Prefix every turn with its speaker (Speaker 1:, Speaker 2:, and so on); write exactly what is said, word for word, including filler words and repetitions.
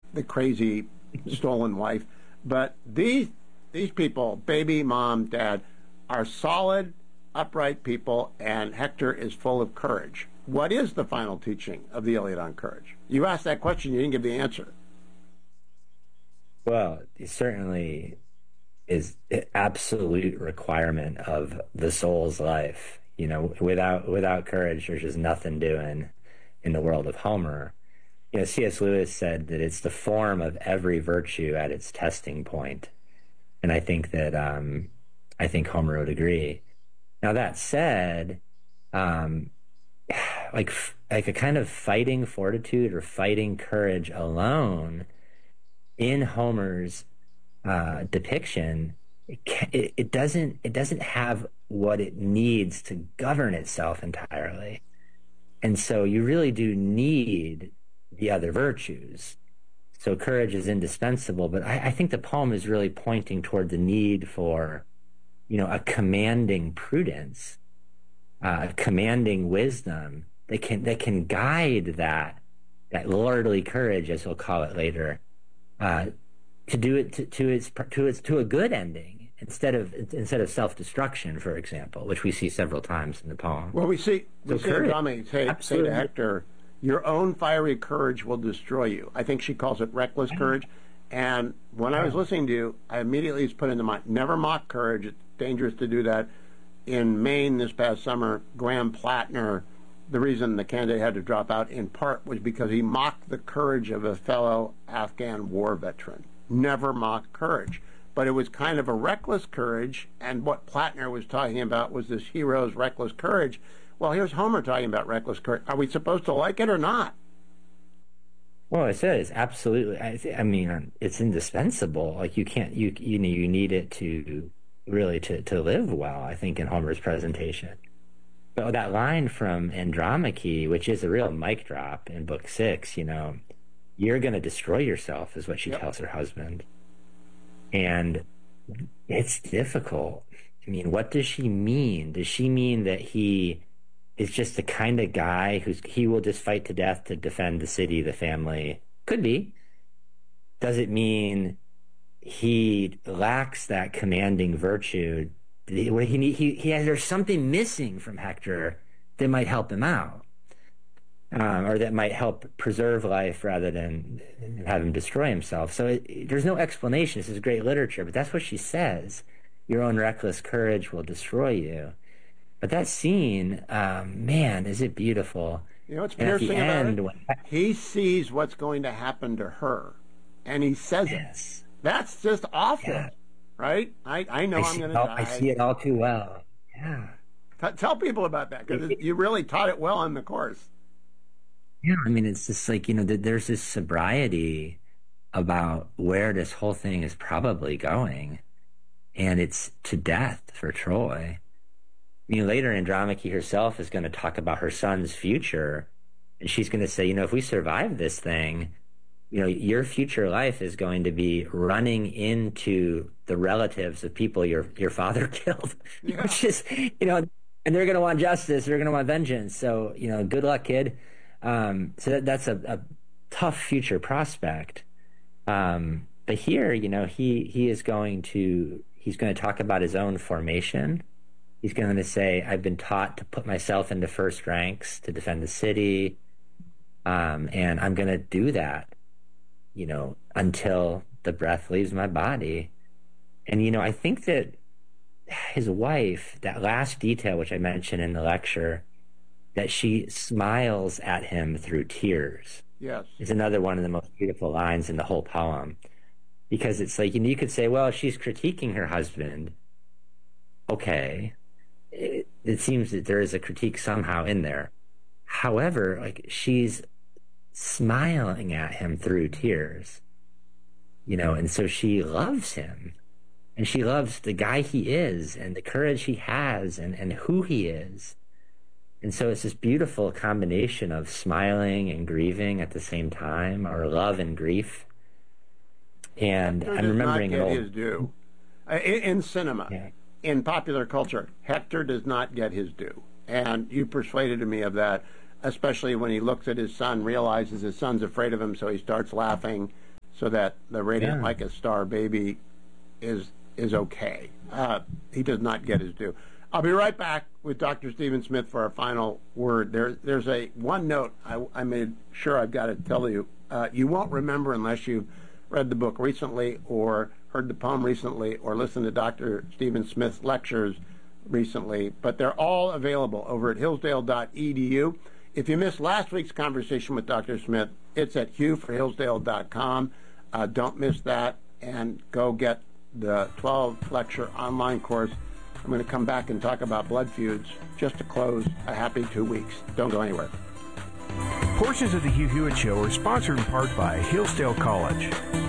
Speaker 1: the crazy stolen wife. But these these people, baby, mom, dad, are solid, upright people, and Hector is full of courage. What is the final teaching of the Iliad on courage? You asked that question, you didn't give the answer.
Speaker 2: Well, it certainly is an absolute requirement of the soul's life. You know, without without courage, there's just nothing doing in the world of Homer. You know, C S. Lewis said that it's the form of every virtue at its testing point, and I think that um, I think Homer would agree. Now that said, um, like like a kind of fighting fortitude or fighting courage alone in Homer's uh, depiction, it, it, it doesn't it doesn't have what it needs to govern itself entirely, and so you really do need the other virtues. So courage is indispensable, but I, I think the poem is really pointing toward the need for, you know, a commanding prudence, uh, a commanding wisdom that can that can guide that that lordly courage, as he'll call it later, uh, to do it to, to its to its to a good ending instead of instead of self-destruction, for example, which we see several times in the poem.
Speaker 1: Well, we see we
Speaker 2: So
Speaker 1: see
Speaker 2: courage,
Speaker 1: Andromeda say, say to Hector, "Your own fiery courage will destroy you." I think she calls it reckless courage. And when I was listening to you, I immediately was put into mind, never mock courage. It's dangerous to do that. In Maine this past summer, Graham Plattner, the reason the candidate had to drop out in part was because he mocked the courage of a fellow Afghan war veteran. Never mock courage. But it was kind of a reckless courage, and what Plattner was talking about was this hero's reckless courage. Well, here's Homer talking about reckless courage. Are we supposed to like it or not?
Speaker 2: Well, it says absolutely. I, I mean, it's indispensable. Like you can't, you you know, you need it to really to to live well. I think in Homer's presentation. But that line from Andromache, which is a real mic drop in book six, you know, you're going to destroy yourself, is what she
Speaker 1: Yep.
Speaker 2: tells her husband, and it's difficult. I mean, what does she mean? Does she mean that he is just the kind of guy who's he will just fight to death to defend the city, the family? Could be. Does it mean he lacks that commanding virtue? Where he, he he has there's something missing from Hector that might help him out, um, or that might help preserve life rather than have him destroy himself. So it, there's no explanation. This is great literature, but that's what she says. Your own reckless courage will destroy you. But that scene, um, man, is it beautiful?
Speaker 1: You know what's
Speaker 2: And at the
Speaker 1: piercing about
Speaker 2: end,
Speaker 1: it?
Speaker 2: when,
Speaker 1: He sees what's going to happen to her, and he says it.
Speaker 2: yes,
Speaker 1: That's just awful,
Speaker 2: yeah,
Speaker 1: right? I, I know
Speaker 2: I
Speaker 1: I'm
Speaker 2: see,
Speaker 1: going
Speaker 2: it
Speaker 1: to
Speaker 2: all,
Speaker 1: die.
Speaker 2: I see it all too well. Yeah.
Speaker 1: T- tell people about that, because you really taught it well in the course.
Speaker 2: Yeah, I mean, it's just like, you know, th- there's this sobriety about where this whole thing is probably going, and it's to death for Troy. I mean, later Andromache herself is going to talk about her son's future, and she's going to say, you know, if we survive this thing, you know, your future life is going to be running into the relatives of people your your father killed,
Speaker 1: Yeah.
Speaker 2: which is, you know, and they're going to want justice, they're going to want vengeance. So, you know, good luck, kid. Um, so that, that's a, a tough future prospect. Um, but here, you know, he he is going to he's going to talk about his own formation. He's going to say, I've been taught to put myself into first ranks to defend the city, um, and I'm going to do that, you know, until the breath leaves my body. And, you know, I think that his wife, that last detail, which I mentioned in the lecture, that she smiles at him through tears,
Speaker 1: Yes.
Speaker 2: is another one of the most beautiful lines in the whole poem. Because it's like, you know, you could say, well, she's critiquing her husband. Okay. It, it seems that there is a critique somehow in there. However, like, she's smiling at him through tears, you know, and so she loves him, and she loves the guy he is and the courage he has and, and who he is. And so it's this beautiful combination of smiling and grieving at the same time, or love and grief. And
Speaker 1: Hector
Speaker 2: I'm
Speaker 1: does
Speaker 2: remembering
Speaker 1: not
Speaker 2: an
Speaker 1: get
Speaker 2: old
Speaker 1: his due. Uh, In, in cinema,
Speaker 2: yeah.
Speaker 1: in popular culture, Hector does not get his due. And you persuaded me of that, especially when he looks at his son, realizes his son's afraid of him, so he starts laughing. so that the radiant
Speaker 2: Yeah.
Speaker 1: like a star baby is is okay. Uh, he does not get his due. I'll be right back with Doctor Stephen Smith for our final word. There, there's a one note I, I made sure I've got to tell you. Uh, you won't remember unless you've read the book recently or heard the poem recently or listened to Doctor Stephen Smith's lectures recently, but they're all available over at hillsdale dot e d u. If you missed last week's conversation with Doctor Smith, it's at hugh for hillsdale dot com. Uh, don't miss that, and go get the twelve lecture online course. I'm going to come back and talk about blood feuds just to close a happy two weeks. Don't go anywhere.
Speaker 3: Portions of the Hugh Hewitt Show are sponsored in part by Hillsdale College.